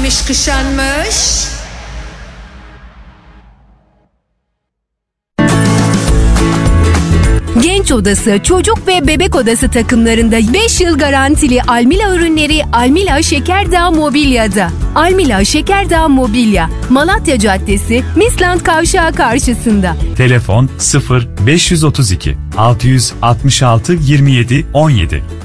giymiş kuşanmış. Genç Odası, Çocuk ve Bebek Odası takımlarında 5 yıl garantili Almila ürünleri Almila Şekerdağ Mobilya'da. Almila Şekerdağ Mobilya, Malatya Caddesi, Misland Kavşağı karşısında. Telefon 0 532 666 27 17.